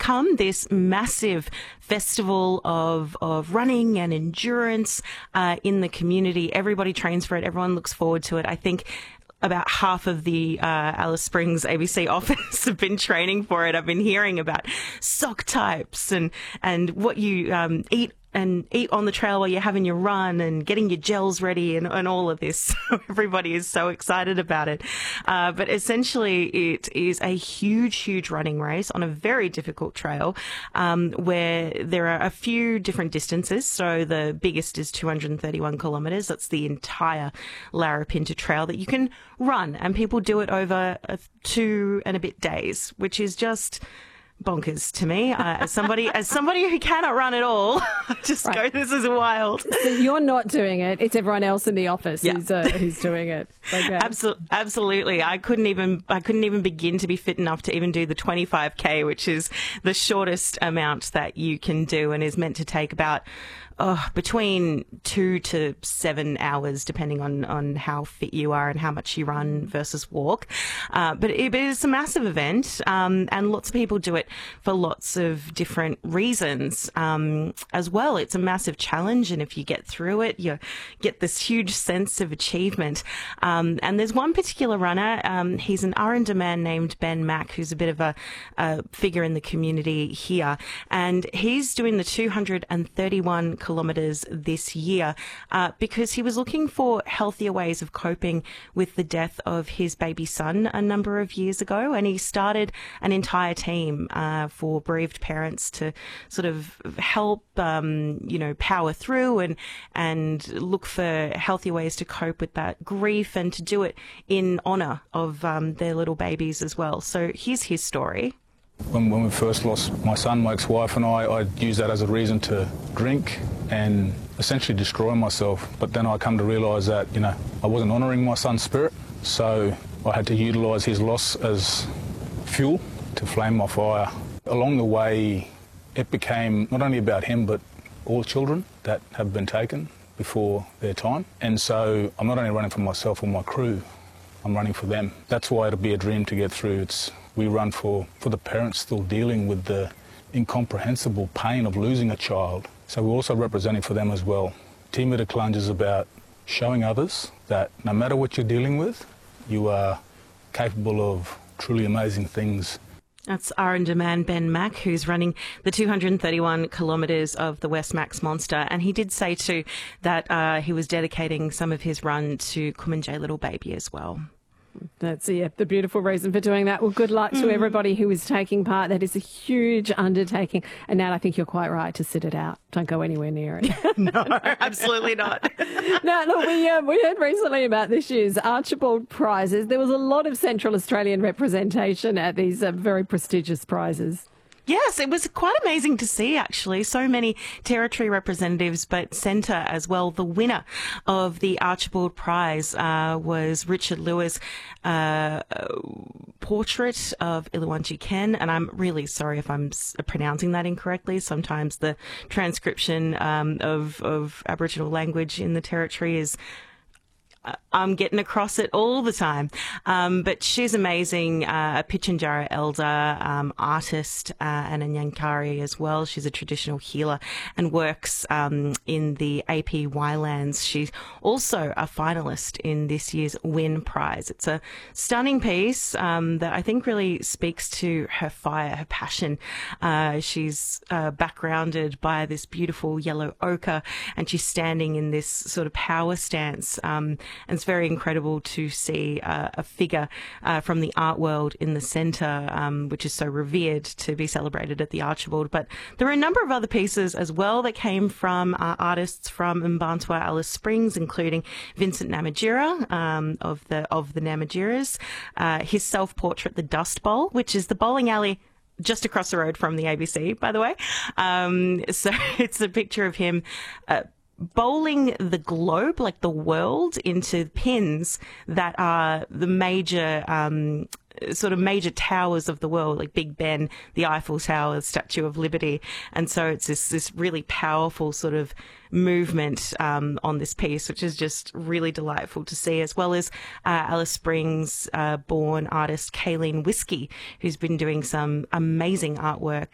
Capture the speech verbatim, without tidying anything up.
become this massive festival of of running and endurance uh, in the community. Everybody trains for it. Everyone looks forward to it. I think about half of the uh, Alice Springs A B C office have been training for it. I've been hearing about sock types and, and what you um, eat and eat on the trail while you're having your run and getting your gels ready and, and all of this. Everybody is so excited about it. Uh, but essentially it is a huge, huge running race on a very difficult trail um, where there are a few different distances. So the biggest is two hundred thirty-one kilometres. That's the entire Larapinta Trail that you can run, and people do it over uh, two and a bit days, which is just bonkers to me. Uh, as somebody as somebody who cannot run at all, I just right. go, this is wild. So you're not doing it. It's everyone else in the office yeah. who's, uh, who's doing it. Okay. Absolutely, absolutely. I couldn't even I couldn't even begin to be fit enough to even do the twenty-five K, which is the shortest amount that you can do and is meant to take about oh, between two to seven hours, depending on, on how fit you are and how much you run versus walk. Uh, but it is a massive event, um, and lots of people do it for lots of different reasons um, as well. It's a massive challenge, and if you get through it, you get this huge sense of achievement. Um, and there's one particular runner, um, he's an Aranda man named Ben Mack, who's a bit of a, a figure in the community here, and he's doing the two hundred thirty-one kilometres this year uh, because he was looking for healthier ways of coping with the death of his baby son a number of years ago, and he started an entire team uh, for bereaved parents to sort of help um, you know power through and and look for healthier ways to cope with that grief, and to do it in honour of um, their little babies as well. So here's his story. When, when we first lost my son, my ex-wife and I, I used that as a reason to drink and essentially destroy myself. But then I come to realise that, you know, I wasn't honouring my son's spirit, so I had to utilise his loss as fuel to flame my fire. Along the way, it became not only about him, but all children that have been taken before their time. And so I'm not only running for myself or my crew, I'm running for them. That's why it'll be a dream to get through. It's we run for, for the parents still dealing with the incomprehensible pain of losing a child. So we're also representing for them as well. Team Meter Clunge is about showing others that no matter what you're dealing with, you are capable of truly amazing things. That's Aranda man Ben Mack, who's running the two hundred thirty-one kilometres of the West Max Monster. And he did say too that uh, he was dedicating some of his run to Kumanjay little baby as well. That's yeah, the beautiful reason for doing that. Well, good luck to everybody who is taking part. That is a huge undertaking. And Nat, I think you're quite right to sit it out. Don't go anywhere near it. No, absolutely not. No, look, we, um, we heard recently about this year's Archibald Prizes. There was a lot of Central Australian representation at these uh, very prestigious prizes. Yes, it was quite amazing to see, actually. So many territory representatives, but centre as well. The winner of the Archibald Prize uh, was Richard Lewis' uh, portrait of Iluwanji Ken, and I'm really sorry if I'm pronouncing that incorrectly. Sometimes the transcription um, of, of Aboriginal language in the territory is I'm getting across it all the time. Um, but she's amazing, uh, a Pitjantjatjara elder, um, artist, uh, and a Nyankari as well. She's a traditional healer and works um, in the A P Y lands. She's also a finalist in this year's Win Prize. It's a stunning piece um, that I think really speaks to her fire, her passion. Uh, she's uh, backgrounded by this beautiful yellow ochre, and she's standing in this sort of power stance. Um, And it's very incredible to see uh, a figure uh, from the art world in the centre, um, which is so revered, to be celebrated at the Archibald. But there are a number of other pieces as well that came from uh, artists from Mbantua Alice Springs, including Vincent Namatjira um, of the of the Namatjiras, uh, his self-portrait, The Dust Bowl, which is the bowling alley just across the road from the A B C, by the way. Um, so it's a picture of him Uh, bowling the globe, like the world, into pins that are the major um, sort of major towers of the world, like Big Ben, the Eiffel Tower, the Statue of Liberty. And so it's this, this really powerful sort of movement um, on this piece, which is just really delightful to see, as well as uh, Alice Springs uh, born artist Kayleen Whiskey, who's been doing some amazing artwork